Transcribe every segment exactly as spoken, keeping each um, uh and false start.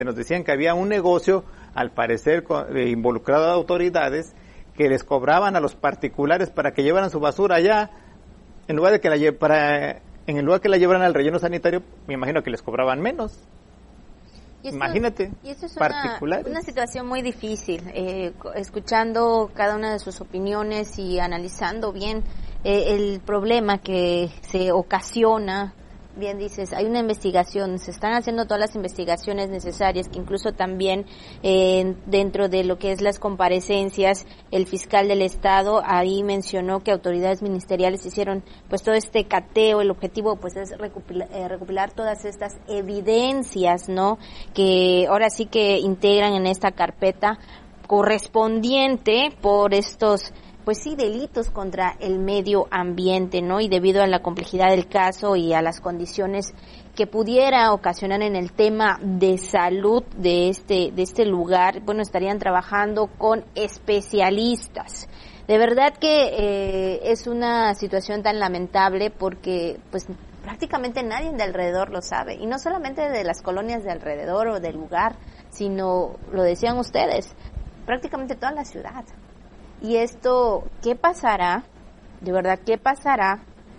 Nos decían que había un negocio, al parecer, eh, involucrado a autoridades, que les cobraban a los particulares para que llevaran su basura allá, en lugar de que la lle- para en el lugar que la llevaran al relleno sanitario, me imagino que les cobraban menos. Y esto, Imagínate, y esto es particulares. Una, una situación muy difícil, eh, escuchando cada una de sus opiniones y analizando bien eh, el problema que se ocasiona. Bien dices, hay una investigación, se están haciendo todas las investigaciones necesarias, que incluso también eh, dentro de lo que es las comparecencias, el fiscal del Estado ahí mencionó que autoridades ministeriales hicieron pues todo este cateo. El objetivo pues es recopilar, eh, recopilar todas estas evidencias, ¿no?, que ahora sí que integran en esta carpeta correspondiente por estos pues sí, delitos contra el medio ambiente, ¿no? Y debido a la complejidad del caso y a las condiciones que pudiera ocasionar en el tema de salud de este de este lugar, bueno, estarían trabajando con especialistas. De verdad que eh, es una situación tan lamentable porque pues prácticamente nadie de alrededor lo sabe, y no solamente de las colonias de alrededor o del lugar, sino, lo decían ustedes, prácticamente toda la ciudad. Y esto, ¿qué pasará? De verdad, ¿qué pasará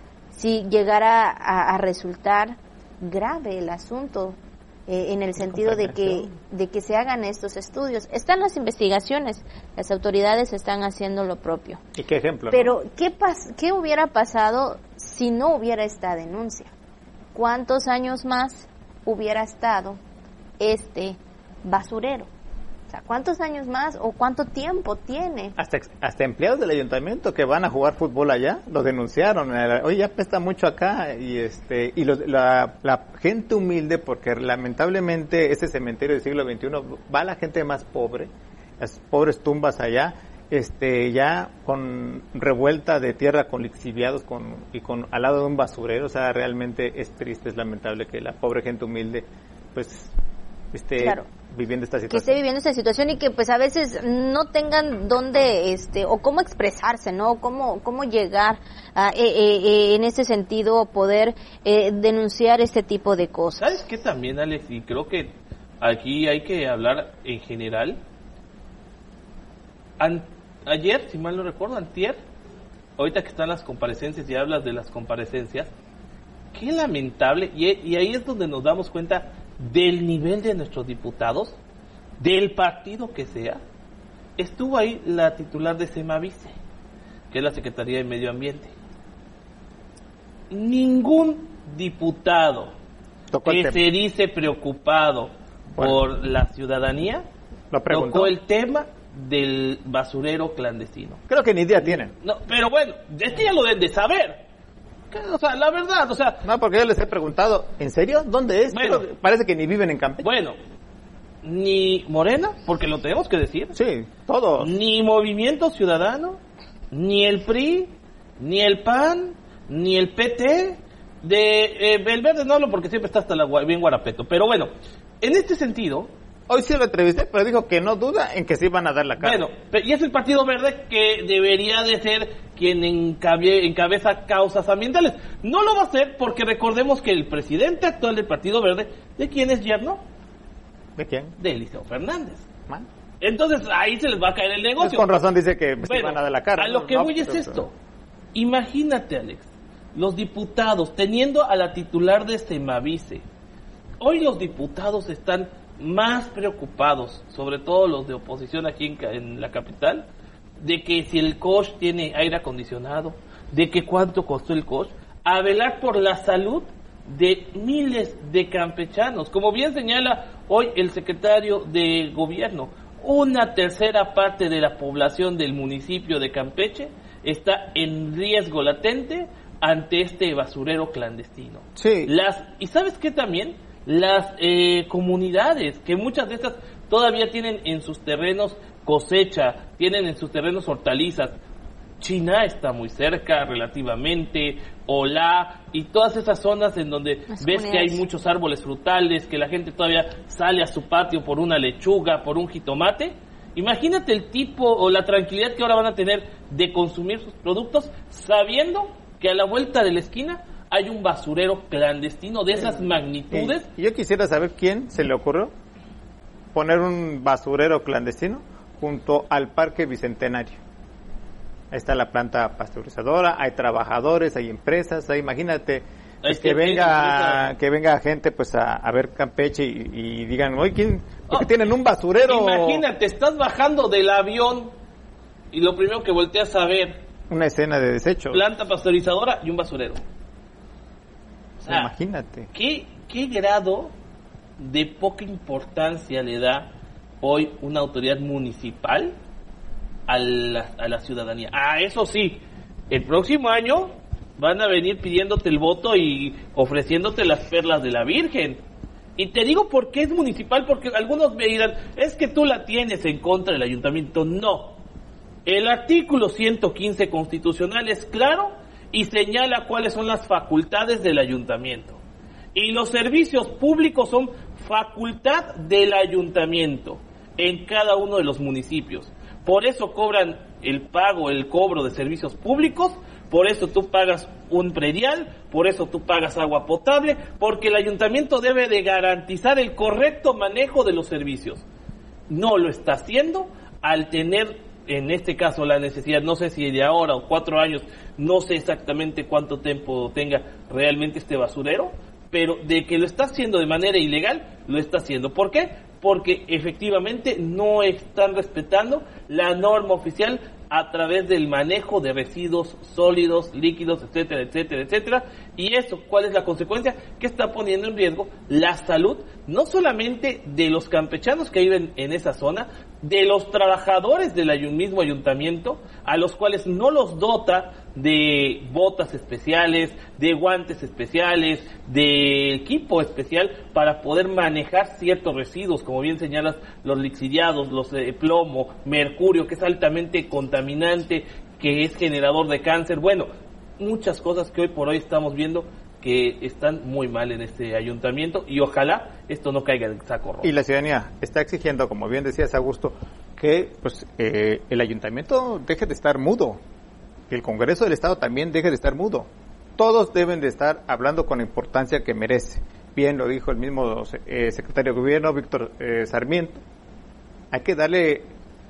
si llegara a, a resultar grave el asunto eh, en el sentido de que de que se hagan estos estudios? Están las investigaciones, las autoridades están haciendo lo propio. ¿Y qué ejemplo? Pero ¿no? ¿qué pas- qué hubiera pasado si no hubiera esta denuncia? ¿Cuántos años más hubiera estado este basurero? O sea, ¿cuántos años más o cuánto tiempo tiene? Hasta, hasta empleados del ayuntamiento que van a jugar fútbol allá lo denunciaron. Oye, ya pesta mucho acá. Y este y los, la, la gente humilde, porque lamentablemente este cementerio del siglo veintiuno va la gente más pobre, las pobres tumbas allá, este ya con revuelta de tierra, con lixiviados con, y con al lado de un basurero. O sea, realmente es triste, es lamentable que la pobre gente humilde pues esté Claro. viviendo esta situación. Que esté viviendo esta situación y que pues a veces no tengan dónde este o cómo expresarse, ¿no? Cómo cómo llegar a, eh, eh, en ese sentido poder eh, denunciar este tipo de cosas. ¿Sabes qué también, Alex? Y creo que aquí hay que hablar en general. An- ayer, si mal no recuerdo, antier, ahorita que están las comparecencias y hablas de las comparecencias, qué lamentable, y, y ahí es donde nos damos cuenta del nivel de nuestros diputados, del partido que sea. Estuvo ahí la titular de Semavice, que es la Secretaría de Medio Ambiente. Ningún diputado que se dice preocupado bueno, por la ciudadanía tocó el tema del basurero clandestino. Creo que ni idea tienen. No, pero bueno, es que ya lo deben de saber. O sea, la verdad, o sea... No, porque yo les he preguntado, ¿en serio? ¿Dónde es? Bueno, Pero parece que ni viven en Campeche. Bueno, ni Morena, porque lo tenemos que decir. Sí, todos. Ni Movimiento Ciudadano, ni el P R I, ni el P A N, ni el P T. De eh, el Verde no hablo porque siempre está hasta la, bien guarapeto. Pero bueno, en este sentido... Hoy sí lo entrevisté, pero dijo que no duda en que sí van a dar la cara. Bueno, y es el Partido Verde que debería de ser quien encabe, encabeza causas ambientales. No lo va a hacer porque recordemos que el presidente actual del Partido Verde, ¿de quién es yerno? ¿De quién? De Eliseo Fernández. ¿Man? Entonces ahí se les va a caer el negocio. Pues con razón dice que bueno, sí van a dar la cara. A lo no, que no, voy pero, es esto. Pero... Imagínate, Alex, los diputados teniendo a la titular de Semavice. Hoy los diputados están más preocupados, sobre todo los de oposición aquí en, en la capital, de que si el coche tiene aire acondicionado, de que cuánto costó el coche, a velar por la salud de miles de campechanos. Como bien señala hoy el secretario de gobierno, una tercera parte de la población del municipio de Campeche está en riesgo latente ante este basurero clandestino. Sí. Las, ¿y sabes qué también? Las eh, comunidades, que muchas de estas todavía tienen en sus terrenos cosecha, tienen en sus terrenos hortalizas. China está muy cerca relativamente, Olá, y todas esas zonas en donde Las ves que hay muchos árboles frutales, que la gente todavía sale a su patio por una lechuga, por un jitomate. Imagínate el tipo o la tranquilidad que ahora van a tener de consumir sus productos sabiendo que a la vuelta de la esquina hay un basurero clandestino de esas magnitudes. Sí. Yo quisiera saber quién se le ocurrió poner un basurero clandestino junto al Parque Bicentenario. Ahí está la planta pasteurizadora, hay trabajadores, hay empresas, ahí imagínate pues, que, que venga que venga gente pues a, a ver Campeche y, y digan, oye, ¿quién, ¿por qué oh, tienen un basurero? Imagínate, estás bajando del avión y lo primero que volteas a ver, una escena de desechos, planta pasteurizadora y un basurero. O sea, imagínate. ¿qué, qué grado de poca importancia le da hoy una autoridad municipal a la, a la ciudadanía? Ah, eso sí, el próximo año van a venir pidiéndote el voto y ofreciéndote las perlas de la Virgen. Y te digo por qué es municipal, porque algunos me dirán, es que tú la tienes en contra del ayuntamiento. No, el artículo ciento quince constitucional es claro y señala cuáles son las facultades del ayuntamiento. Y los servicios públicos son facultad del ayuntamiento en cada uno de los municipios. Por eso cobran el pago, el cobro de servicios públicos, por eso tú pagas un predial, por eso tú pagas agua potable, porque el ayuntamiento debe de garantizar el correcto manejo de los servicios. No lo está haciendo al tener, en este caso, la necesidad, no sé si de ahora o cuatro años, no sé exactamente cuánto tiempo tenga realmente este basurero, pero de que lo está haciendo de manera ilegal, lo está haciendo. ¿Por qué? Porque efectivamente no están respetando la norma oficial a través del manejo de residuos sólidos, líquidos, etcétera, etcétera, etcétera. Y eso, ¿cuál es la consecuencia? Que está poniendo en riesgo la salud, no solamente de los campechanos que viven en esa zona, de los trabajadores del mismo ayuntamiento, a los cuales no los dota de botas especiales, de guantes especiales, de equipo especial para poder manejar ciertos residuos, como bien señalas, los lixiviados, los de plomo, mercurio, que es altamente contaminante, que es generador de cáncer. Bueno, muchas cosas que hoy por hoy estamos viendo que están muy mal en este ayuntamiento y ojalá esto no caiga en el saco rojo. Y la ciudadanía está exigiendo, como bien decías, Augusto, que pues eh, el ayuntamiento deje de estar mudo, que el Congreso del Estado también deje de estar mudo. Todos deben de estar hablando con la importancia que merece. Bien lo dijo el mismo eh, secretario de Gobierno, Víctor eh, Sarmiento. Hay que darle,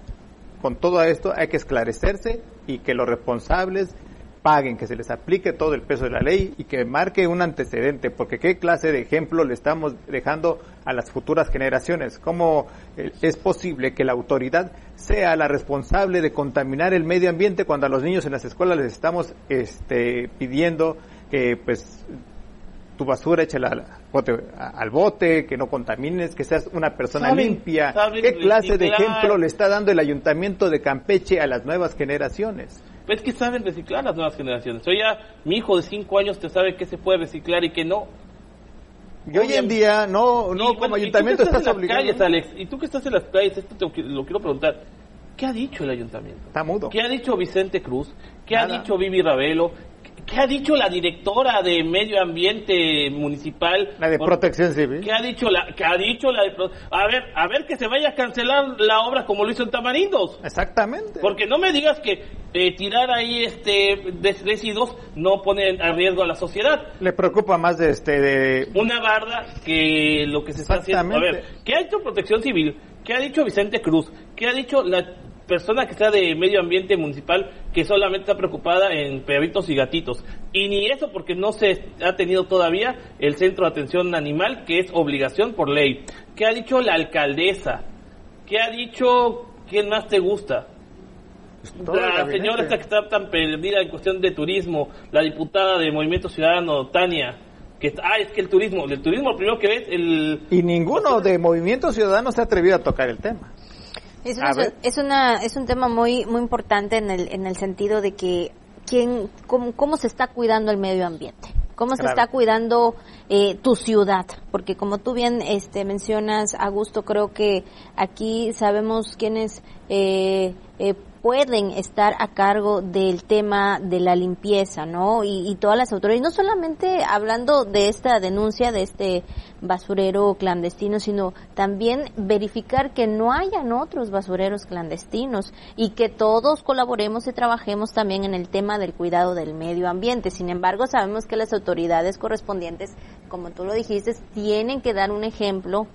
con todo esto, hay que esclarecerse y que los responsables paguen, que se les aplique todo el peso de la ley y que marque un antecedente, porque qué clase de ejemplo le estamos dejando a las futuras generaciones. ¿Cómo es posible que la autoridad sea la responsable de contaminar el medio ambiente cuando a los niños en las escuelas les estamos este, pidiendo que pues tu basura échala al bote, al bote, que no contamines, que seas una persona ¿Saben, limpia? saben ¿Qué clase reciclar? de ejemplo le está dando el ayuntamiento de Campeche a las nuevas generaciones? Pues que saben reciclar las nuevas generaciones. Hoy ya mi hijo de cinco años te sabe qué se puede reciclar y qué no. Y hoy en día no, no y, como bueno, ayuntamiento estás estás en obligado. Las calles, Alex, y tú que estás en las calles, esto te lo quiero preguntar. ¿Qué ha dicho el ayuntamiento? Está mudo. ¿Qué ha dicho Vicente Cruz? ¿Qué Nada. ha dicho Vivi Ravelo? ¿Qué ha dicho la directora de Medio Ambiente Municipal? La de Por, Protección Civil. ¿Qué ha dicho la qué ha dicho la de A ver, a ver que se vaya a cancelar la obra como lo hizo en Tamarindos. Exactamente. Porque no me digas que eh, tirar ahí este residuos no pone a riesgo a la sociedad. Le preocupa más de este de Una barda que lo que se está haciendo. A ver, ¿qué ha dicho Protección Civil? ¿Qué ha dicho Vicente Cruz? ¿Qué ha dicho la persona que está de Medio Ambiente Municipal que solamente está preocupada en perritos y gatitos? Y ni eso, porque no se ha tenido todavía el centro de atención animal, que es obligación por ley. ¿Qué ha dicho la alcaldesa? ¿Qué ha dicho quién más te gusta? La señora esta que está tan perdida en cuestión de turismo, la diputada de Movimiento Ciudadano, Tania, que ah, es que el turismo, el turismo lo primero que ves, el... Y ninguno de Movimiento Ciudadano se ha atrevido a tocar el tema. Es, una, es, una, es un tema muy muy importante en el en el sentido de que quién cómo, cómo se está cuidando el medio ambiente, cómo claro. se está cuidando eh, tu ciudad, porque como tú bien este mencionas, Augusto, creo que aquí sabemos quiénes eh, eh, pueden estar a cargo del tema de la limpieza, ¿no? Y, y todas las autoridades, no solamente hablando de esta denuncia de este basurero clandestino, sino también verificar que no hayan otros basureros clandestinos y que todos colaboremos y trabajemos también en el tema del cuidado del medio ambiente. Sin embargo, sabemos que las autoridades correspondientes, como tú lo dijiste, tienen que dar un ejemplo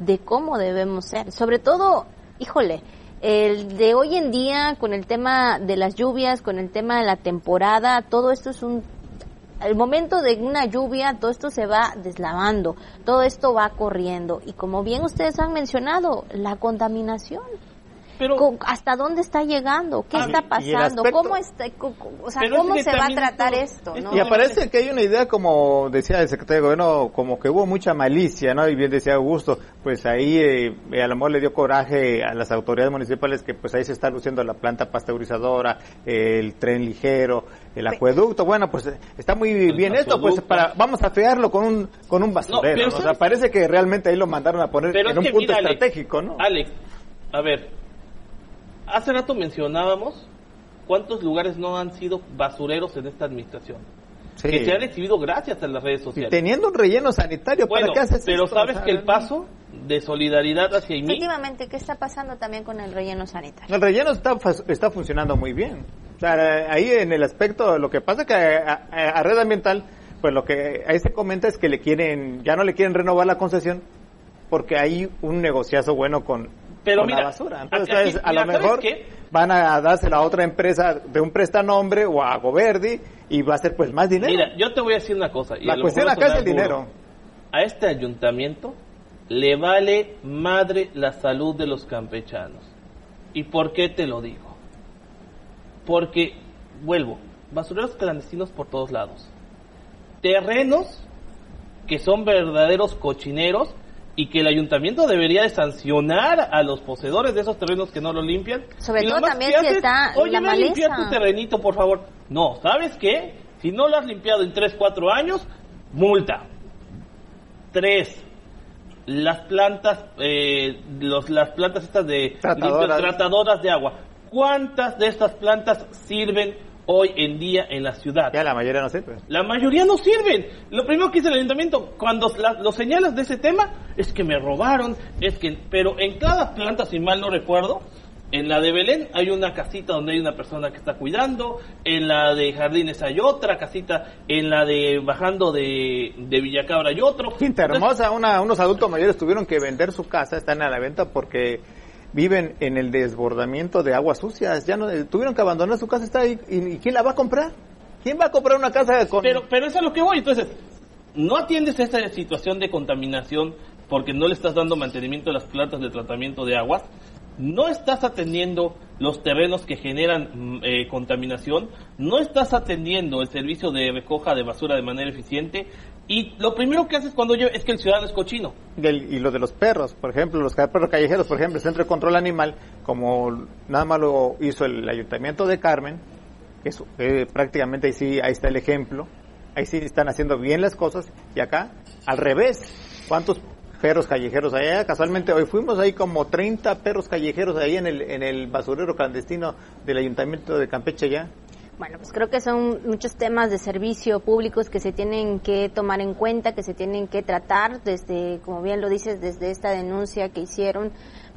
de cómo debemos ser. Sobre todo, híjole, el de hoy en día con el tema de las lluvias, con el tema de la temporada, todo esto es un... El momento de una lluvia, todo esto se va deslavando, todo esto va corriendo. Y como bien ustedes han mencionado, la contaminación. Pero, ¿hasta dónde está llegando? ¿Qué está pasando? Aspecto, ¿Cómo está, o sea, cómo se va a tratar esto? esto ¿no? Y aparece que hay una idea, como decía el secretario de Gobierno, como que hubo mucha malicia, ¿no? Y bien decía Augusto, pues ahí eh, a lo mejor le dio coraje a las autoridades municipales que pues ahí se está luciendo la planta pasteurizadora, eh, el tren ligero, el acueducto. Bueno, pues está muy el bien esto, pues para vamos a fearlo con un con un basurero. No, ¿no? O sea, parece que realmente ahí lo mandaron a poner en un punto mira, estratégico, Alex, ¿no? Alex, a ver. Hace rato mencionábamos cuántos lugares no han sido basureros en esta administración. Sí. Que se han recibido gracias a las redes sociales. Y teniendo un relleno sanitario, ¿para bueno, qué haces pero esto? sabes O sea, que el paso de solidaridad hacia mí... Efectivamente, ¿qué está pasando también con el relleno sanitario? El relleno está, está funcionando muy bien. O sea, ahí en el aspecto, lo que pasa es que a, a, a Red Ambiental, pues lo que ahí se comenta es que le quieren, ya no le quieren renovar la concesión porque hay un negociazo bueno con... Pero con mira, la basura. Entonces, aquí, a mira, lo mejor qué? van a dársela a otra empresa de un prestanombre o a Goverdi y va a ser pues más dinero. Mira, yo te voy a decir una cosa. Y la cuestión acá es el dinero. A este ayuntamiento le vale madre la salud de los campechanos. ¿Y por qué te lo digo? Porque, vuelvo, basureros clandestinos por todos lados. Terrenos que son verdaderos cochineros y que el ayuntamiento debería de sancionar a los poseedores de esos terrenos que no lo limpian. Sobre todo también si está Oye, la maleza. Limpiar tu terrenito, por favor. No, ¿sabes qué? Si no lo has limpiado en tres, cuatro años, multa. Tres, las plantas, eh, los, las plantas estas de tratadoras. Limpias, tratadoras de agua. ¿Cuántas de estas plantas sirven hoy en día en la ciudad? Ya la mayoría no sirve. La mayoría no sirven. Lo primero que dice el ayuntamiento cuando la, lo señalas de ese tema es que me robaron, es que, pero en cada planta, si mal no recuerdo, en la de Belén hay una casita donde hay una persona que está cuidando, en la de Jardines hay otra casita, en la de bajando de, de Villacabra hay otro. Quinta Hermosa, una, unos adultos mayores tuvieron que vender su casa, están a la venta porque viven en el desbordamiento de aguas sucias, ya no tuvieron que abandonar su casa, está ahí, y, y ¿quién la va a comprar? ¿Quién va a comprar una casa con...? Pero, pero eso es a lo que voy, entonces, no atiendes esa situación de contaminación porque no le estás dando mantenimiento a las plantas de tratamiento de aguas, no estás atendiendo los terrenos que generan eh, contaminación, no estás atendiendo el servicio de recoja de basura de manera eficiente, y lo primero que haces cuando yo es que el ciudadano es cochino. Y, el, y lo de los perros, por ejemplo, los perros callejeros, por ejemplo, el Centro de Control Animal, como nada más lo hizo el Ayuntamiento de Carmen, que es, eh, prácticamente ahí sí, ahí está el ejemplo, ahí sí están haciendo bien las cosas, y acá, al revés, ¿cuántos perros callejeros hay allá? Casualmente hoy fuimos, ahí como treinta perros callejeros ahí en el, en el basurero clandestino del Ayuntamiento de Campeche ya. Bueno, pues creo que son muchos temas de servicio públicos que se tienen que tomar en cuenta, que se tienen que tratar desde, como bien lo dices, desde esta denuncia que hicieron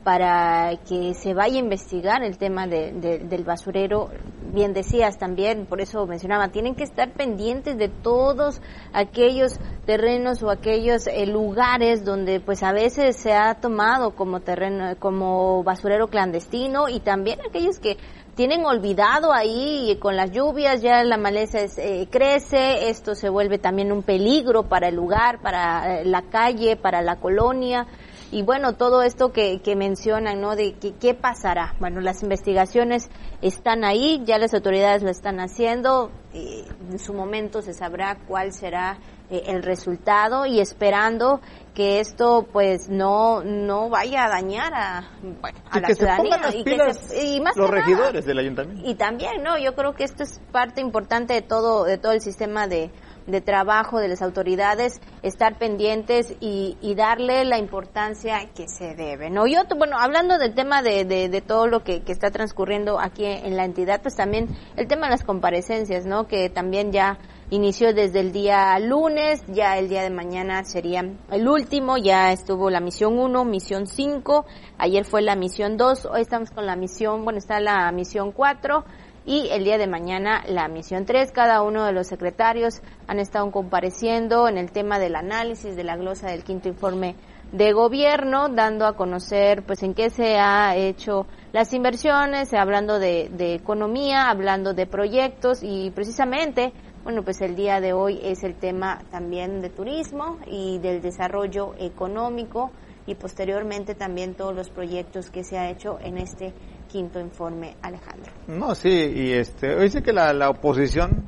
para que se vaya a investigar el tema de, de, del basurero. Bien decías también, por eso mencionaba, tienen que estar pendientes de todos aquellos terrenos o aquellos eh, lugares donde pues a veces se ha tomado como terreno, como basurero clandestino, y también aquellos que tienen olvidado ahí, y con las lluvias ya la maleza es, eh, crece, esto se vuelve también un peligro para el lugar, para eh, la calle, para la colonia, y bueno, todo esto que, que mencionan, ¿no? De que, qué pasará. Bueno, las investigaciones están ahí, ya las autoridades lo están haciendo, eh, en su momento se sabrá cuál será eh, el resultado, y esperando que esto pues no no vaya a dañar a, bueno, a la ciudadanía y que se, y más los regidores nada, del ayuntamiento. Y también, no, yo creo que esto es parte importante de todo de todo el sistema de de trabajo de las autoridades, estar pendientes y, y darle la importancia que se debe, ¿no? Yo, bueno, hablando del tema de, de, de todo lo que, que está transcurriendo aquí en la entidad, pues también el tema de las comparecencias, ¿no? Que también ya inició desde el día lunes, ya el día de mañana sería el último, ya estuvo la misión uno, misión cinco, ayer fue la misión dos, hoy estamos con la misión, bueno, está la misión cuatro, y el día de mañana la misión tres. Cada uno de los secretarios han estado compareciendo en el tema del análisis de la glosa del quinto informe de gobierno, dando a conocer pues en qué se ha hecho las inversiones, hablando de, de economía, hablando de proyectos y precisamente, bueno, pues el día de hoy es el tema también de turismo y del desarrollo económico y posteriormente también todos los proyectos que se ha hecho en este quinto informe, Alejandro. No, sí, y este, hoy sí que la, la oposición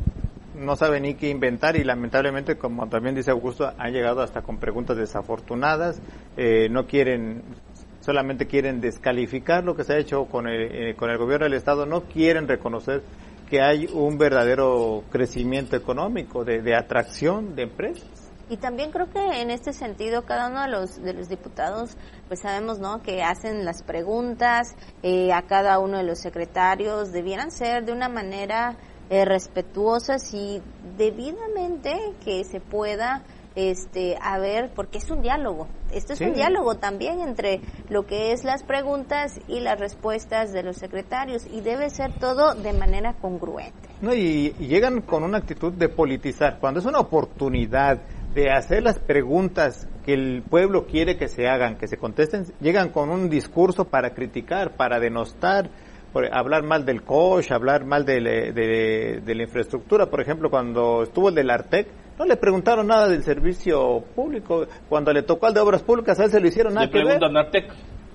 no sabe ni qué inventar y lamentablemente, como también dice Augusto, han llegado hasta con preguntas desafortunadas, eh, no quieren, solamente quieren descalificar lo que se ha hecho con el, eh, con el gobierno del Estado, no quieren reconocer que hay un verdadero crecimiento económico, de, de atracción de empresas. Y también creo que en este sentido cada uno de los de los diputados, pues sabemos, ¿no?, que hacen las preguntas eh, a cada uno de los secretarios, debieran ser de una manera eh, respetuosas y debidamente que se pueda este a ver, porque es un diálogo, esto es sí. un diálogo también entre lo que es las preguntas y las respuestas de los secretarios y debe ser todo de manera congruente. No, y, y llegan con una actitud de politizar, cuando es una oportunidad de hacer las preguntas que el pueblo quiere que se hagan, que se contesten, llegan con un discurso para criticar, para denostar, por hablar mal del coche, hablar mal de, de, de la infraestructura. Por ejemplo, cuando estuvo el del Artec, no le preguntaron nada del servicio público. Cuando le tocó al de Obras Públicas, a él se lo hicieron nada le que ver. Le preguntan a Artec.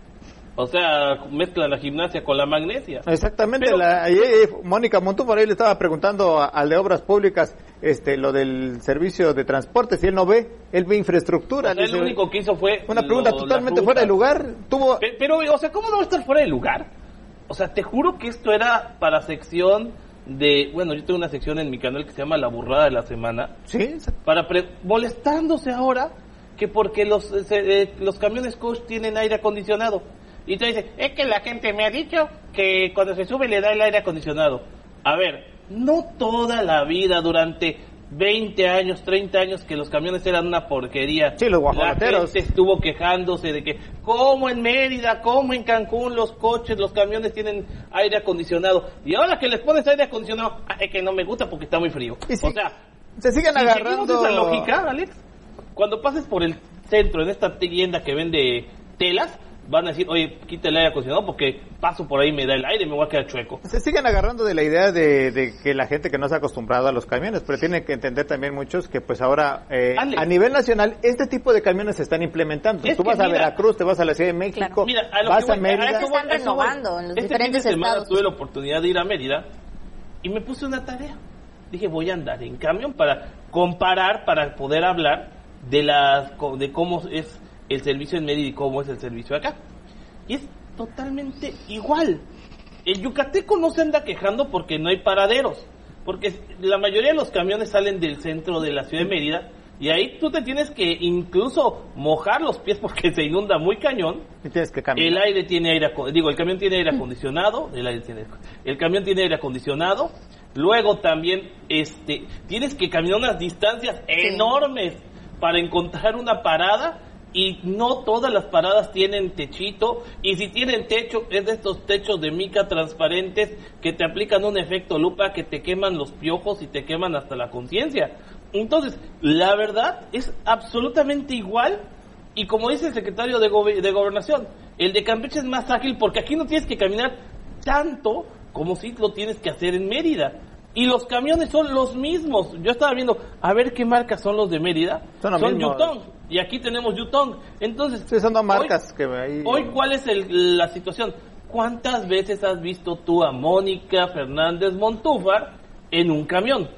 O sea, mezclan la gimnasia con la magnesia. Exactamente. Pero, la, ahí, Mónica Montúfar ahí le estaba preguntando a, al de Obras Públicas este lo del servicio de transporte. Si él no ve, él ve infraestructura. O sea, él lo único que hizo fue... Una pregunta lo, totalmente fuera de lugar. Tuvo... Pero, pero, o sea, ¿cómo no va a estar fuera de lugar? O sea, te juro que esto era para sección de... Bueno, yo tengo una sección en mi canal que se llama La Burrada de la Semana. Sí. Para pre, molestándose ahora que porque los, eh, los camiones coach tienen aire acondicionado. Y te dice, es que la gente me ha dicho que cuando se sube le da el aire acondicionado. A ver, no toda la vida, durante veinte años, treinta años que los camiones eran una porquería. Sí, los guajoloteros. La gente estuvo quejándose de que, como en Mérida, como en Cancún, los coches, los camiones tienen aire acondicionado. Y ahora que les pones aire acondicionado, ah, es que no me gusta porque está muy frío. ¿Y si, o sea, se siguen si agarrando seguimos esa lógica, Alex, cuando pases por el centro, en esta tienda que vende telas, van a decir, oye, quita el aire acondicionado porque paso por ahí, me da el aire y me voy a quedar chueco. Se siguen agarrando de la idea de, de que la gente que no se ha acostumbrado a los camiones, pero tienen que entender también muchos que pues ahora eh, a nivel nacional este tipo de camiones se están implementando. Es Tú vas mira, a Veracruz, te vas a la Ciudad de México, claro. mira, a lo vas que voy, a Mérida. Se están renovando en los este diferentes fin de semana estados. Tuve la oportunidad de ir a Mérida y me puse una tarea. Dije, voy a andar en camión para comparar, para poder hablar de las de cómo es el servicio en Mérida y cómo es el servicio acá. Y es totalmente igual. El yucateco no se anda quejando porque no hay paraderos, porque la mayoría de los camiones salen del centro de la ciudad de Mérida y ahí tú te tienes que incluso mojar los pies porque se inunda muy cañón. Y tienes que caminar. El aire tiene aire, digo, el camión tiene aire acondicionado, el aire tiene, el camión tiene aire acondicionado. Luego también este tienes que caminar unas distancias sí. enormes para encontrar una parada. Y no todas las paradas tienen techito, y si tienen techo, es de estos techos de mica transparentes que te aplican un efecto lupa que te queman los piojos y te queman hasta la conciencia. Entonces, la verdad es absolutamente igual, y como dice el secretario de, Go- de Gobernación, el de Campeche es más ágil porque aquí no tienes que caminar tanto como si lo tienes que hacer en Mérida. Y los camiones son los mismos. Yo estaba viendo, a ver qué marcas son los de Mérida. Son, son Yutong. Y aquí tenemos Yutong. Entonces, sí, son dos marcas hoy, que ahí... Hoy, ¿cuál es el, la situación? ¿Cuántas veces has visto tú a Mónica Fernández Montúfar en un camión?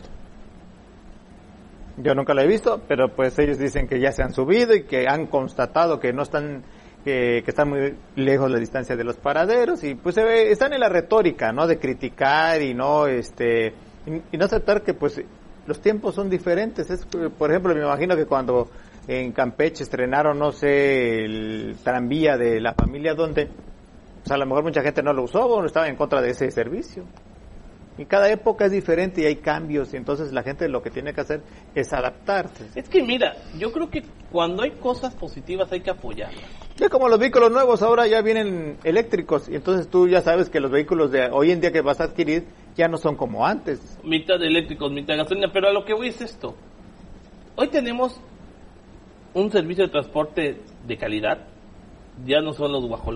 Yo nunca la he visto, pero pues ellos dicen que ya se han subido y que han constatado que no están... Que, que están muy lejos la distancia de los paraderos y pues se ve, están en la retórica, ¿no? De criticar y no este y, y no aceptar que pues los tiempos son diferentes. Es, por ejemplo, me imagino que cuando en Campeche estrenaron, no sé, el tranvía de la familia Donde, pues a lo mejor mucha gente no lo usó o estaba en contra de ese servicio. Y cada época es diferente y hay cambios, y entonces la gente lo que tiene que hacer es adaptarse. Es que mira, yo creo que cuando hay cosas positivas hay que apoyarlas. Ya como los vehículos nuevos ahora ya vienen eléctricos, y entonces tú ya sabes que los vehículos de hoy en día que vas a adquirir ya no son como antes. Mitad eléctricos, mitad gasolina, pero a lo que voy es esto. Hoy tenemos un servicio de transporte de calidad, ya no son los guajolotes